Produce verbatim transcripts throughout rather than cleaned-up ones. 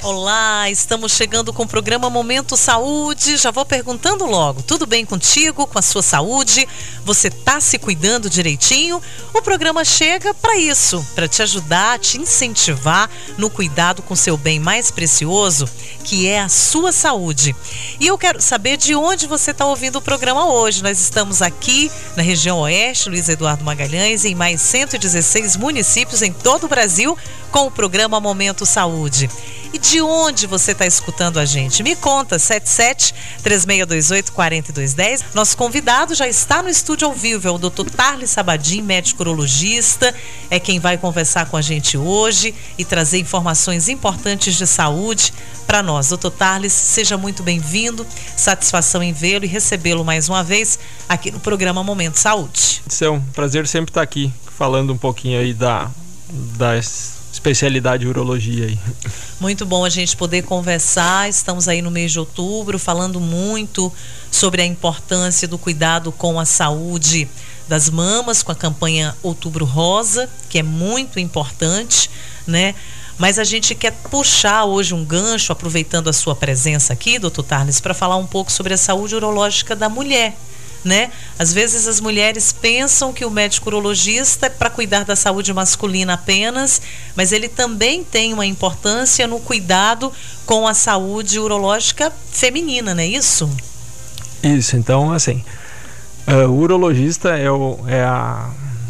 Olá, estamos chegando com o programa Momento Saúde. Já vou perguntando logo, tudo bem contigo, com a sua saúde? Você tá se cuidando direitinho? O programa chega para isso, para te ajudar, te incentivar no cuidado com seu bem mais precioso, que é a sua saúde. E eu quero saber de onde você está ouvindo o programa hoje. Nós estamos aqui na região oeste, Luiz Eduardo Magalhães, em mais cento e dezesseis municípios em todo o Brasil, com o programa Momento Saúde. E de onde você está escutando a gente? Me conta, sete sete, três seis dois oito, quatro dois um zero. Nosso convidado já está no estúdio ao vivo, é o doutor Tarles Sabadim, médico urologista, é quem vai conversar com a gente hoje e trazer informações importantes de saúde para nós. doutor Tarles, seja muito bem-vindo, satisfação em vê-lo e recebê-lo mais uma vez aqui no programa Momento Saúde. É um prazer sempre estar aqui, falando um pouquinho aí da, das especialidade urologia aí. Muito bom a gente poder conversar. Estamos aí no mês de outubro falando muito sobre a importância do cuidado com a saúde das mamas, com a campanha Outubro Rosa, que é muito importante, né? Mas a gente quer puxar hoje um gancho, aproveitando a sua presença aqui, doutor Tarles, para falar um pouco sobre a saúde urológica da mulher, né? Às vezes as mulheres pensam que o médico urologista é para cuidar da saúde masculina apenas, mas ele também tem uma importância no cuidado com a saúde urológica feminina, não é isso? Isso, então assim, uh, o urologista é o, é, a,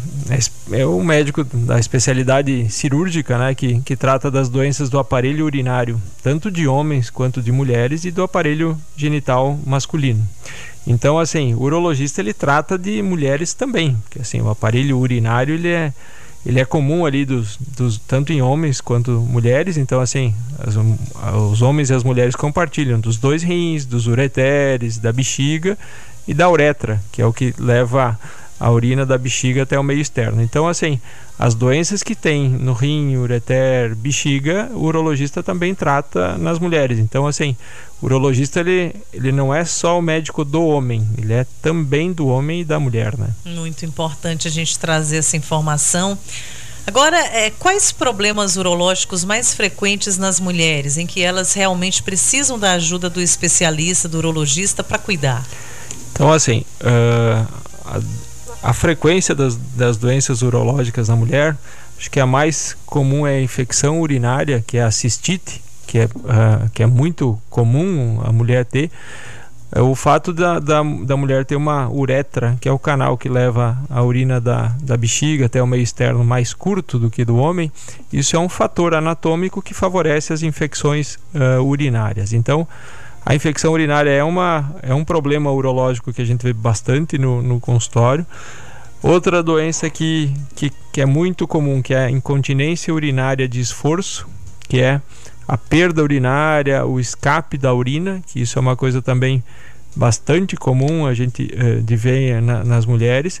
é, é o médico da especialidade cirúrgica, né, que, que trata das doenças do aparelho urinário, tanto de homens quanto de mulheres, e do aparelho genital masculino. Então, assim, o urologista ele trata de mulheres também, porque assim, o aparelho urinário ele é, ele é comum ali dos, dos, tanto em homens quanto mulheres. Então, assim, as, os homens e as mulheres compartilham dos dois rins, dos ureteres, da bexiga e da uretra, que é o que leva a urina da bexiga até o meio externo. Então, assim, as doenças que tem no rim, ureter, bexiga, o urologista também trata nas mulheres. Então, assim, o urologista ele, ele não é só o médico do homem, ele é também do homem e da mulher, né? Muito importante a gente trazer essa informação. Agora, é, quais problemas urológicos mais frequentes nas mulheres, em que elas realmente precisam da ajuda do especialista, do urologista, para cuidar? Então, assim, uh, a A frequência das, das doenças urológicas na mulher, acho que a mais comum é a infecção urinária, que é a cistite, que é, uh, que é muito comum a mulher ter. É o fato da, da, da mulher ter uma uretra, que é o canal que leva a urina da, da bexiga até o meio externo mais curto do que do homem. Isso é um fator anatômico que favorece as infecções uh, urinárias. Então, a infecção urinária é, uma, é um problema urológico que a gente vê bastante no, no consultório. Outra doença que, que, que é muito comum, que é a incontinência urinária de esforço, que é a perda urinária, o escape da urina, que isso é uma coisa também bastante comum a gente uh, de ver na, nas mulheres.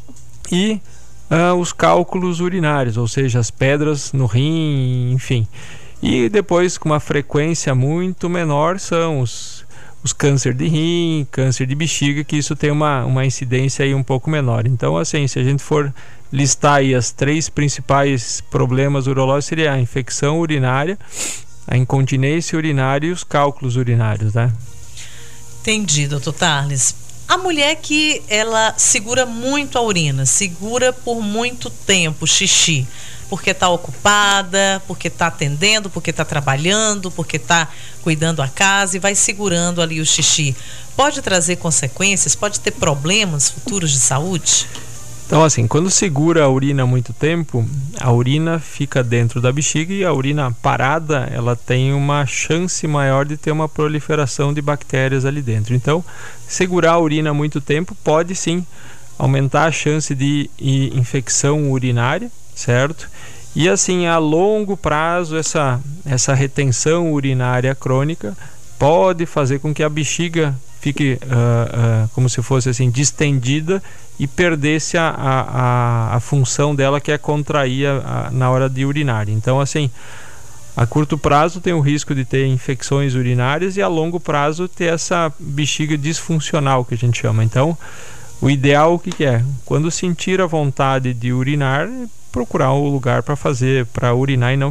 E uh, os cálculos urinários, ou seja, as pedras no rim, enfim. E depois, com uma frequência muito menor, são os, os câncer de rim, câncer de bexiga, que isso tem uma, uma incidência aí um pouco menor. Então, assim, se a gente for listar aí as três principais problemas urológicos, seria a infecção urinária, a incontinência urinária e os cálculos urinários, né? Entendi, doutor Tarles. A mulher que ela segura muito a urina, segura por muito tempo, xixi, porque está ocupada, porque está atendendo, porque está trabalhando, porque está cuidando da casa e vai segurando ali o xixi. Pode trazer consequências? Pode ter problemas futuros de saúde? Então, assim, quando segura a urina há muito tempo, a urina fica dentro da bexiga e a urina parada, ela tem uma chance maior de ter uma proliferação de bactérias ali dentro. Então, segurar a urina há muito tempo pode sim aumentar a chance de infecção urinária, certo? E assim, a longo prazo, essa, essa retenção urinária crônica pode fazer com que a bexiga fique uh, uh, como se fosse assim distendida e perdesse a, a, a função dela, que é contrair a, a, na hora de urinar. Então, assim, a curto prazo tem o risco de ter infecções urinárias e a longo prazo ter essa bexiga disfuncional, que a gente chama. Então, o ideal o que, que é? Quando sentir a vontade de urinar, procurar um lugar para fazer, para urinar e não ficar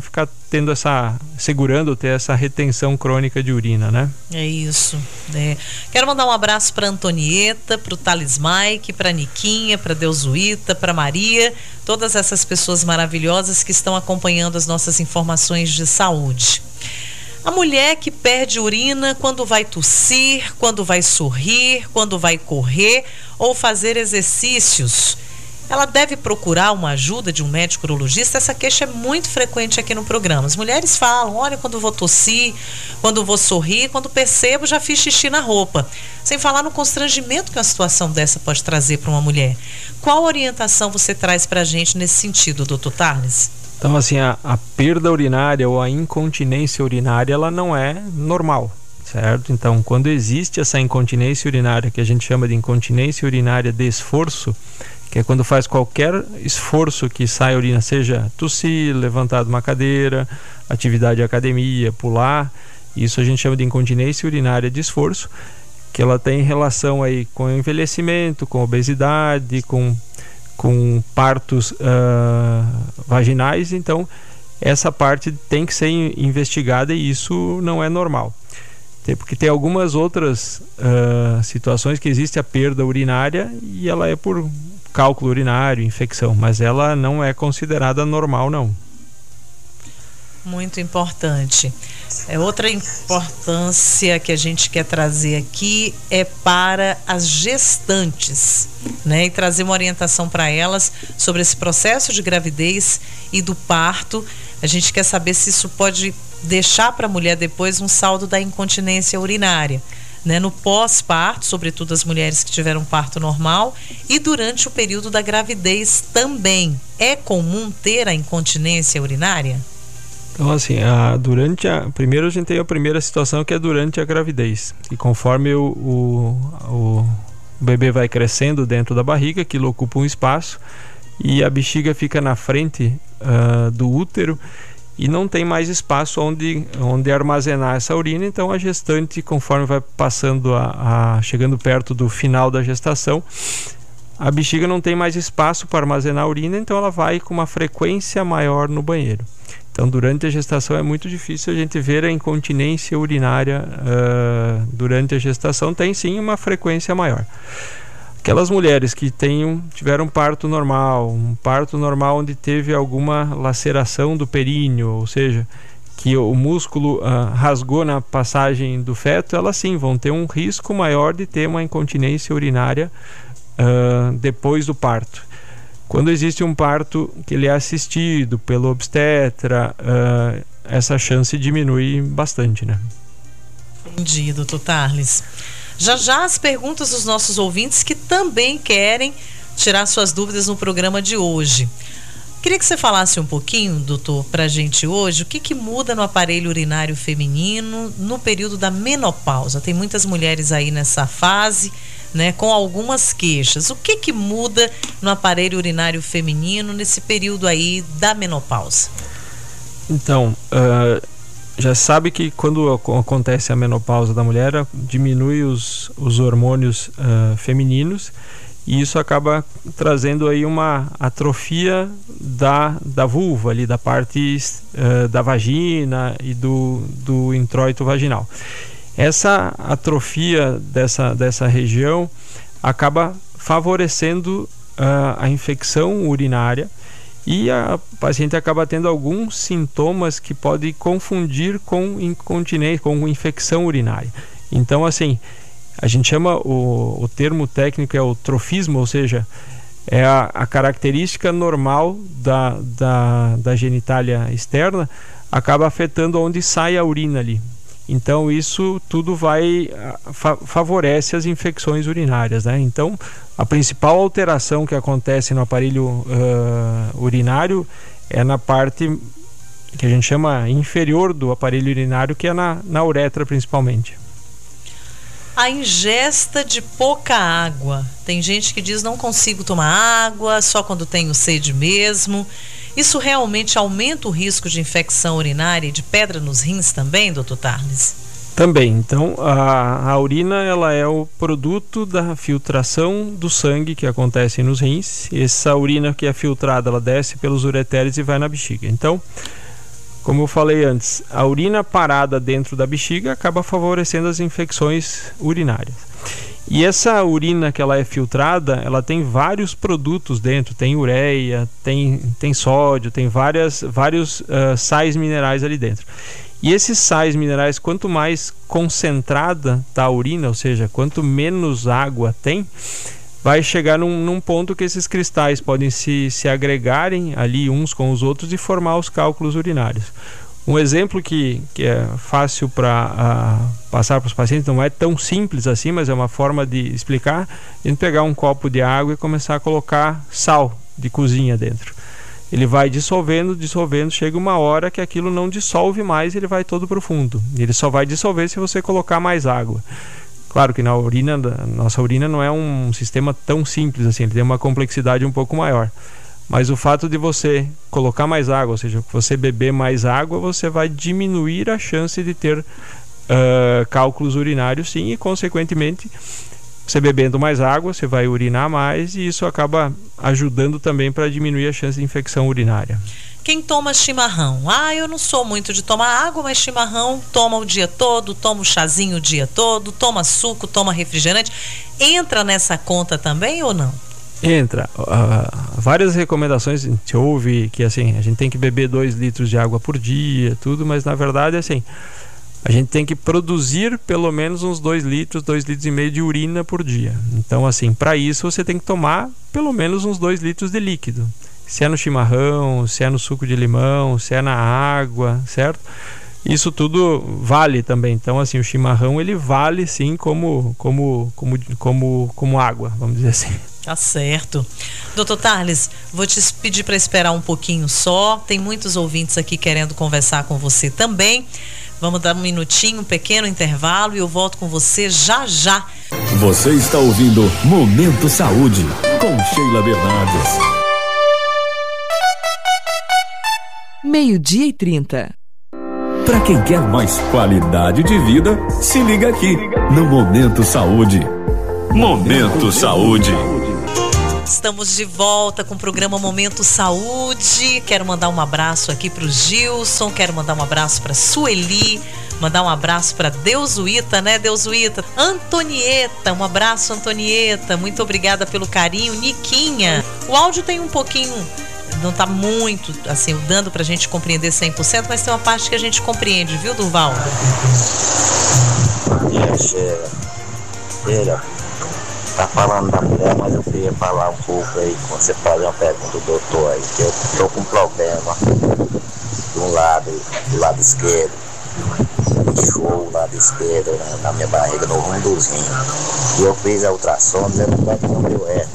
tendo essa, segurando, ter essa retenção crônica de urina, né? É isso. É. Quero mandar um abraço para Antonieta, para o Thales Mike, para Niquinha, para Deusuíta, para Maria, todas essas pessoas maravilhosas que estão acompanhando as nossas informações de saúde. A mulher que perde urina quando vai tossir, quando vai sorrir, quando vai correr ou fazer exercícios, ela deve procurar uma ajuda de um médico urologista? Essa queixa é muito frequente aqui no programa. As mulheres falam, olha, quando vou tossir, quando vou sorrir, quando percebo, já fiz xixi na roupa. Sem falar no constrangimento que uma situação dessa pode trazer para uma mulher. Qual orientação você traz para a gente nesse sentido, doutor Thales? Então, assim, a, a perda urinária ou a incontinência urinária, ela não é normal, certo? Então, quando existe essa incontinência urinária, que a gente chama de incontinência urinária de esforço, que é quando faz qualquer esforço que sai urina, seja tossir, levantar de uma cadeira, atividade de academia, pular, isso a gente chama de incontinência urinária de esforço, que ela tem relação aí com envelhecimento, com obesidade, com, com partos uh, vaginais. Então essa parte tem que ser investigada e isso não é normal. Porque tem algumas outras uh, situações que existe a perda urinária e ela é por cálculo urinário, infecção, mas ela não é considerada normal, não. Muito importante. É, outra importância que a gente quer trazer aqui é para as gestantes, né? E trazer uma orientação para elas sobre esse processo de gravidez e do parto. A gente quer saber se isso pode deixar para a mulher depois um saldo da incontinência urinária, né? No pós-parto, sobretudo as mulheres que tiveram parto normal, e durante o período da gravidez também. É comum ter a incontinência urinária? Então, assim, a, durante a... Primeiro a gente tem a primeira situação, que é durante a gravidez. E conforme o, o, o bebê vai crescendo dentro da barriga, aquilo ocupa um espaço, e a bexiga fica na frente uh, do útero, e não tem mais espaço onde, onde armazenar essa urina. Então a gestante, conforme vai passando a, a chegando perto do final da gestação, a bexiga não tem mais espaço para armazenar a urina, então ela vai com uma frequência maior no banheiro. Então durante a gestação é muito difícil a gente ver a incontinência urinária uh, durante a gestação. Tem sim uma frequência maior. Aquelas mulheres que tenham, tiveram parto normal, um parto normal onde teve alguma laceração do períneo, ou seja, que o músculo uh, rasgou na passagem do feto, elas sim vão ter um risco maior de ter uma incontinência urinária uh, depois do parto. Quando existe um parto que ele é assistido pelo obstetra, uh, essa chance diminui bastante, né? Entendi, doutor Thales. Já já as perguntas dos nossos ouvintes que também querem tirar suas dúvidas no programa de hoje. Queria que você falasse um pouquinho, doutor, pra gente hoje, o que que muda no aparelho urinário feminino no período da menopausa. Tem muitas mulheres aí nessa fase, né, com algumas queixas. O que que muda no aparelho urinário feminino nesse período aí da menopausa? Então, uh... já sabe que quando acontece a menopausa da mulher, diminui os, os hormônios uh, femininos, e isso acaba trazendo aí uma atrofia da, da vulva, ali, da parte uh, da vagina e do, do introito vaginal. Essa atrofia dessa, dessa região acaba favorecendo uh, a infecção urinária, e a paciente acaba tendo alguns sintomas que pode confundir com incontinência, com infecção urinária. Então, assim, a gente chama, o, o termo técnico é o trofismo, ou seja, é a, a característica normal da, da, da genitália externa, acaba afetando onde sai a urina ali. Então isso tudo vai fa favorece as infecções urinárias, né? Então a principal alteração que acontece no aparelho uh, urinário é na parte que a gente chama inferior do aparelho urinário, que é na, na uretra principalmente. A ingesta de pouca água. Tem gente que diz não consigo tomar água, só quando tenho sede mesmo. Isso realmente aumenta o risco de infecção urinária e de pedra nos rins também, doutor Thales? Também. Então, a, a urina ela é o produto da filtração do sangue que acontece nos rins. Essa urina que é filtrada, ela desce pelos ureteres e vai na bexiga. Então, como eu falei antes, a urina parada dentro da bexiga acaba favorecendo as infecções urinárias. E essa urina que ela é filtrada, ela tem vários produtos dentro, tem ureia, tem, tem sódio, tem várias, vários uh, sais minerais ali dentro. E esses sais minerais, quanto mais concentrada está a urina, ou seja, quanto menos água tem, vai chegar num, num ponto que esses cristais podem se, se agregarem ali uns com os outros e formar os cálculos urinários. Um exemplo que, que é fácil para uh, passar para os pacientes, não é tão simples assim, mas é uma forma de explicar, a gente pegar um copo de água e começar a colocar sal de cozinha dentro. Ele vai dissolvendo, dissolvendo, chega uma hora que aquilo não dissolve mais, ele vai todo para o fundo. Ele só vai dissolver se você colocar mais água. Claro que na urina, nossa urina não é um sistema tão simples assim, ele tem uma complexidade um pouco maior. Mas o fato de você colocar mais água, ou seja, você beber mais água, você vai diminuir a chance de ter uh, cálculos urinários, sim, e consequentemente, você bebendo mais água, você vai urinar mais e isso acaba ajudando também para diminuir a chance de infecção urinária. Quem toma chimarrão? Ah, eu não sou muito de tomar água, mas chimarrão toma o dia todo, toma o chazinho o dia todo, toma suco, toma refrigerante. Entra nessa conta também ou não? Entra. Uh, várias recomendações a gente ouve que assim, a gente tem que beber dois litros de água por dia, tudo, mas na verdade assim, a gente tem que produzir pelo menos uns dois litros, dois litros e meio de urina por dia. Então assim, para isso você tem que tomar pelo menos uns dois litros de líquido. Se é no chimarrão, se é no suco de limão, se é na água, certo? Isso tudo vale também. Então assim, o chimarrão ele vale sim como, como, como, como, como água, vamos dizer assim. Tá certo. Doutor Tarles, vou te pedir para esperar um pouquinho só. Tem muitos ouvintes aqui querendo conversar com você também. Vamos dar um minutinho, um pequeno intervalo e eu volto com você já já. Você está ouvindo Momento Saúde com Sheila Bernardes. Meio-dia e trinta. Para quem quer mais qualidade de vida, se liga aqui no Momento Saúde. Momento Saúde. Estamos de volta com o programa Momento Saúde. Quero mandar um abraço aqui para o Gilson, quero mandar um abraço para Sueli, mandar um abraço para Deusuíta, né, Deusuíta? Antonieta, um abraço, Antonieta. Muito obrigada pelo carinho. Niquinha, o áudio tem um pouquinho, não tá muito, assim, dando pra gente compreender cem por cento, mas tem uma parte que a gente compreende, viu, Durval? É, Sheila. Sheila. Tá falando da mulher, mas eu queria falar um pouco aí, quando você faz uma pergunta do doutor aí, que eu tô com um problema do lado, do lado esquerdo, inchou o lado esquerdo, né, na minha barriga, no rumo dos rins. E eu fiz a ultrassom, dizendo que não deu hérnia.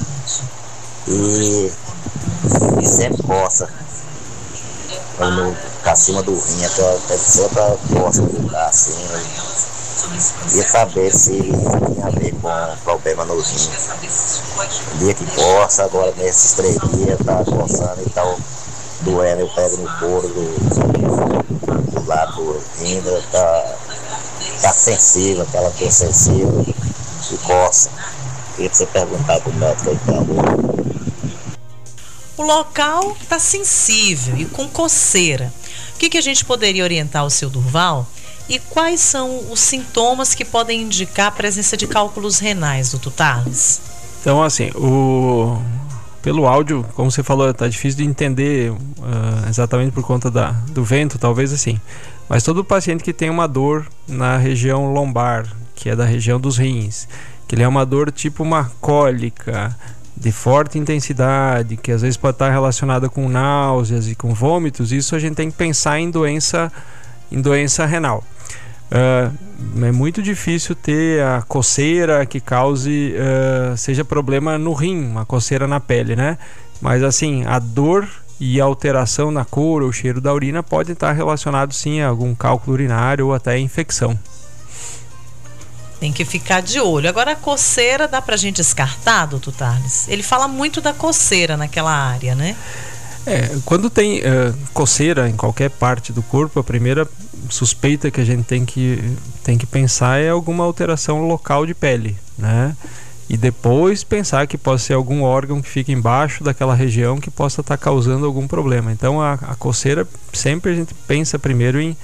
E, e sempre coça, no, pra cima do rim, até, até sempre coça no lugar assim, né? Queria saber se tem a ver com problema nos rins. Dia que coça, agora nesses três dias tá coçando e tá doendo, eu pego no couro do, do lado do rim, tá, tá sensível, aquela dor sensível e coça. Queria que você perguntar pro médico aí, por favor. O local tá sensível e com coceira. O que, que a gente poderia orientar o seu Durval? E quais são os sintomas que podem indicar a presença de cálculos renais, doutor Tarles? Então, assim, o... pelo áudio, como você falou, tá difícil de entender uh, exatamente por conta da, do vento, talvez assim. Mas todo paciente que tem uma dor na região lombar, que é da região dos rins, que ele é uma dor tipo uma cólica, de forte intensidade, que às vezes pode estar relacionada com náuseas e com vômitos, isso a gente tem que pensar em doença, em doença renal. Uh, é muito difícil ter a coceira que cause, uh, seja problema no rim, uma coceira na pele, né? Mas assim, a dor e a alteração na cor ou cheiro da urina pode estar relacionado sim a algum cálculo urinário ou até infecção. Tem que ficar de olho. Agora a coceira dá pra gente descartar, doutor Tarles? Ele fala muito da coceira naquela área, né? É, quando tem uh, coceira em qualquer parte do corpo, a primeira suspeita que a gente tem que, tem que pensar é alguma alteração local de pele, né? e depois pensar que pode ser algum órgão que fica embaixo daquela região que possa estar causando algum problema. Então a, a coceira, sempre a gente pensa primeiro em,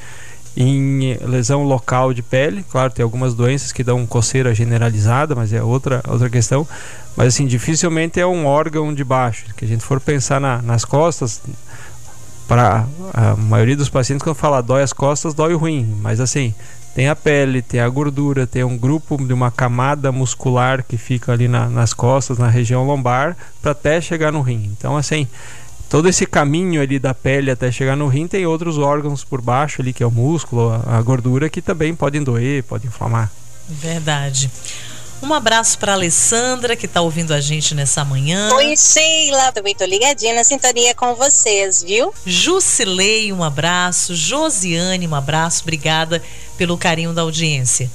em lesão local de pele. Claro, tem algumas doenças que dão coceira generalizada, mas é outra, outra questão. Mas assim, dificilmente é um órgão de baixo. Que a gente for pensar na, nas costas, para a maioria dos pacientes, quando fala dói as costas, dói o rim. Mas assim, tem a pele, tem a gordura, tem um grupo de uma camada muscular que fica ali na, nas costas, na região lombar, para até chegar no rim. Então assim, todo esse caminho ali da pele até chegar no rim, tem outros órgãos por baixo ali, que é o músculo, a, a gordura, que também podem doer, podem inflamar. Verdade. Um abraço para Alessandra, que está ouvindo a gente nessa manhã. Oi, Sheila, também tô ligadinha na sintonia com vocês, viu? Jusilei, um abraço. Josiane, um abraço. Obrigada pelo carinho da audiência.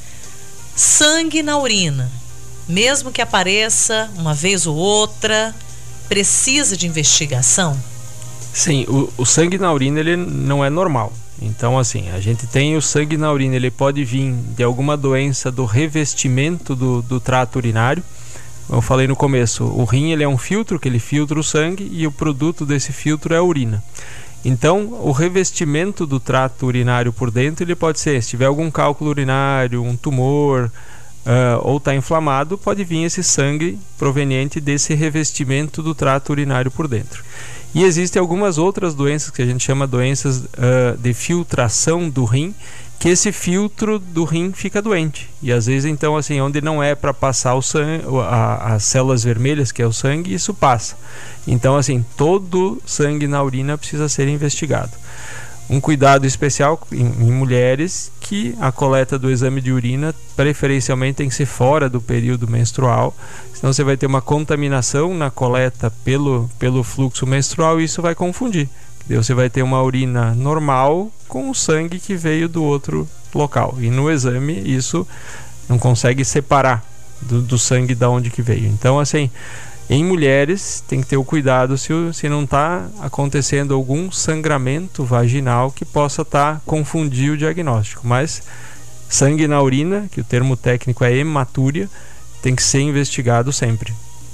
Sangue na urina, mesmo que apareça uma vez ou outra, precisa de investigação? Sim, o, o sangue na urina, ele não é normal. Então assim, a gente tem o sangue na urina, ele pode vir de alguma doença do revestimento do, do trato urinário. Eu falei no começo, o rim, ele é um filtro que ele filtra o sangue, e o produto desse filtro é a urina. Então o revestimento do trato urinário por dentro, ele pode ser, se tiver algum cálculo urinário, um tumor, uh, ou está inflamado, pode vir esse sangue proveniente desse revestimento do trato urinário por dentro. E existem algumas outras doenças que a gente chama doenças uh, de filtração do rim, que esse filtro do rim fica doente. E às vezes, então, assim, onde não é para passar o sangue, a, as células vermelhas, que é o sangue, isso passa. Então, assim, todo sangue na urina precisa ser investigado. Um cuidado especial em, em mulheres, que a coleta do exame de urina preferencialmente tem que ser fora do período menstrual, senão você vai ter uma contaminação na coleta pelo, pelo fluxo menstrual, e isso vai confundir. Daí você vai ter uma urina normal com o sangue que veio do outro local, e no exame isso não consegue separar do, do sangue da onde que veio. Então assim, em mulheres tem que ter o cuidado se, se não está acontecendo algum sangramento vaginal que possa estar tá, confundir o diagnóstico. Mas sangue na urina, que o termo técnico é hematúria, tem que ser investigado sempre.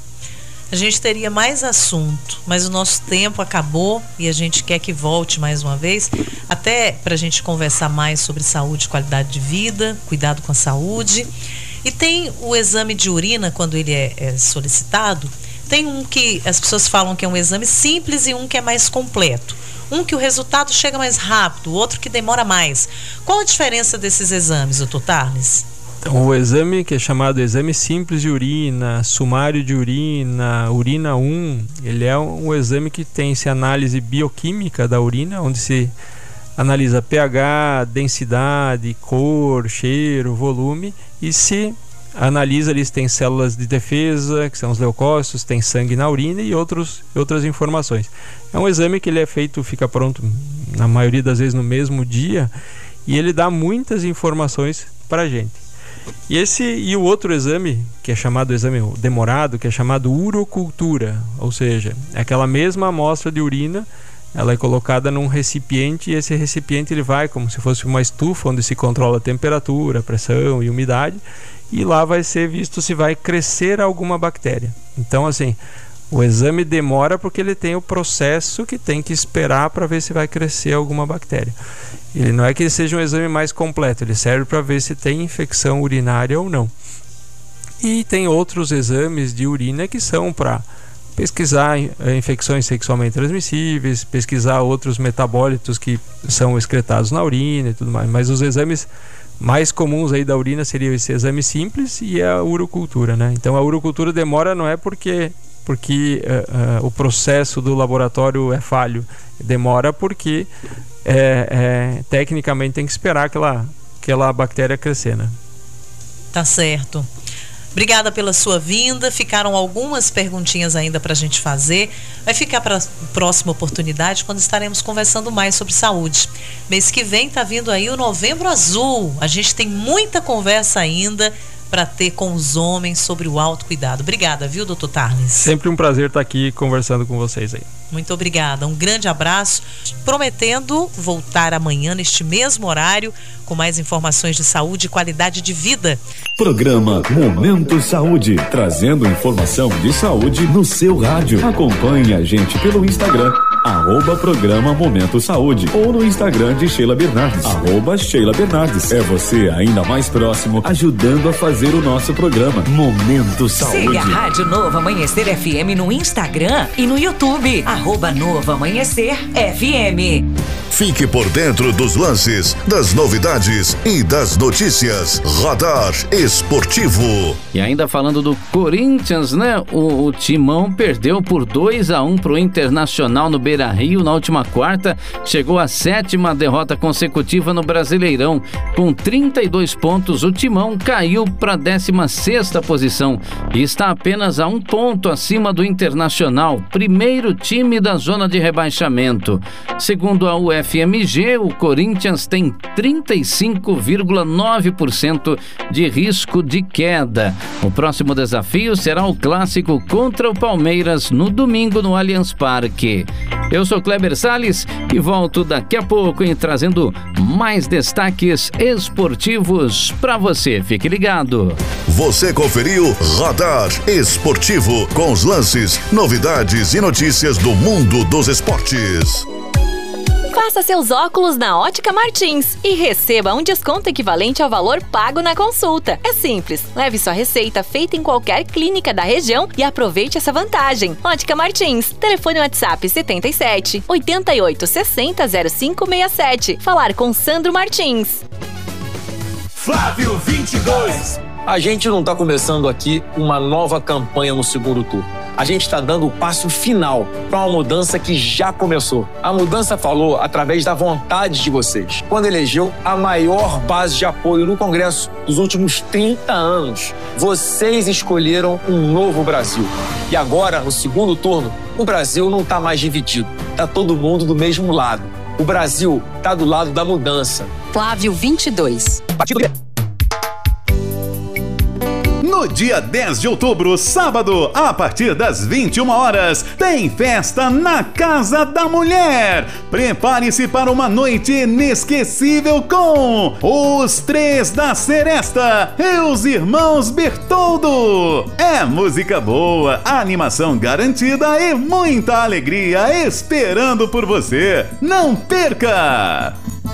A gente teria mais assunto, mas o nosso tempo acabou e a gente quer que volte mais uma vez, até para a gente conversar mais sobre saúde e qualidade de vida, cuidado com a saúde. E tem o exame de urina, quando ele é, é solicitado, tem um que as pessoas falam que é um exame simples e um que é mais completo. Um que o resultado chega mais rápido, o outro que demora mais. Qual a diferença desses exames, doutor Tarles? Então, o exame que é chamado exame simples de urina, sumário de urina, urina um, ele é um exame que tem essa análise bioquímica da urina, onde se analisa pH, densidade, cor, cheiro, volume, e se analisa ali se tem células de defesa, que são os leucócitos, tem sangue na urina e outros, outras informações. É um exame que ele é feito, fica pronto na maioria das vezes no mesmo dia, e ele dá muitas informações para a gente. E esse e o outro exame, que é chamado exame demorado, que é chamado urocultura, ou seja, é aquela mesma amostra de urina, ela é colocada num recipiente, e esse recipiente ele vai como se fosse uma estufa onde se controla a temperatura, a pressão e umidade, e lá vai ser visto se vai crescer alguma bactéria. Então assim, o exame demora porque ele tem o processo que tem que esperar para ver se vai crescer alguma bactéria. Ele não é que ele seja um exame mais completo, ele serve para ver se tem infecção urinária ou não. E tem outros exames de urina que são para pesquisar infecções sexualmente transmissíveis, pesquisar outros metabólitos que são excretados na urina e tudo mais. Mas os exames mais comuns aí da urina seriam esse exame simples e a urocultura, né? Então a urocultura demora não é porque porque uh, uh, o processo do laboratório é falho, demora porque é, é, tecnicamente tem que esperar aquela, aquela bactéria crescer, né? Tá certo. Obrigada pela sua vinda. Ficaram algumas perguntinhas ainda para a gente fazer. Vai ficar para a próxima oportunidade, quando estaremos conversando mais sobre saúde. Mês que vem tá vindo aí o Novembro Azul. A gente tem muita conversa ainda para ter com os homens sobre o autocuidado. Obrigada, viu, doutor Tarles? Sempre um prazer estar aqui conversando com vocês aí. Muito obrigada, um grande abraço, prometendo voltar amanhã neste mesmo horário com mais informações de saúde e qualidade de vida. Programa Momento Saúde, trazendo informação de saúde no seu rádio. Acompanhe a gente pelo Instagram, arroba Programa Momento Saúde, ou no Instagram de Sheila Bernardes, arroba Sheila Bernardes. É você ainda mais próximo, ajudando a fazer o nosso programa Momento Saúde. Siga a Rádio Novo Amanhecer F M no Instagram e no YouTube, arroba Novo Amanhecer F M. Fique por dentro dos lances, das novidades e das notícias. Radar Esportivo. E ainda falando do Corinthians, né? O, o Timão perdeu por dois a um pro Internacional no Beira-Rio na última quarta. Chegou à sétima derrota consecutiva no Brasileirão. Com trinta e dois pontos, o Timão caiu para a décima sexta posição e está apenas a um ponto acima do Internacional, primeiro time da zona de rebaixamento. Segundo a U F M G, o Corinthians tem trinta e cinco vírgula nove por cento de risco de queda. O próximo desafio será o clássico contra o Palmeiras no domingo no Allianz Parque. Eu sou Kleber Salles e volto daqui a pouco em trazendo mais destaques esportivos para você. Fique ligado. Você conferiu Radar Esportivo com os lances, novidades e notícias do mundo dos esportes. Faça seus óculos na Ótica Martins e receba um desconto equivalente ao valor pago na consulta. É simples, leve sua receita feita em qualquer clínica da região e aproveite essa vantagem. Ótica Martins, telefone WhatsApp setenta e sete, oitenta e oito, sessenta, zero cinco sessenta e sete. Falar com Sandro Martins. Flávio vinte e dois. A gente não está começando aqui uma nova campanha no segundo turno. A gente está dando o passo final para uma mudança que já começou. A mudança falou através da vontade de vocês, quando elegeu a maior base de apoio no Congresso dos últimos trinta anos. Vocês escolheram um novo Brasil. E agora, no segundo turno, o Brasil não está mais dividido. Está todo mundo do mesmo lado. O Brasil está do lado da mudança. Flávio vinte e dois. Partido No dia dez de outubro, sábado, a partir das vinte e uma horas, tem festa na Casa da Mulher. Prepare-se para uma noite inesquecível com os Três da Seresta e os Irmãos Bertoldo. É música boa, animação garantida e muita alegria esperando por você. Não perca!